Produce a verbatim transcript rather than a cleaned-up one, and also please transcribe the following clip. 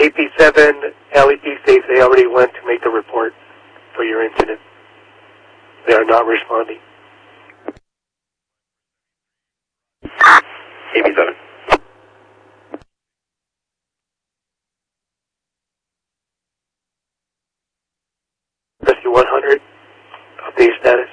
A P seven L E P states they already went to make the report for your incident. They are not responding. A P seven. Rescue one hundred, update status.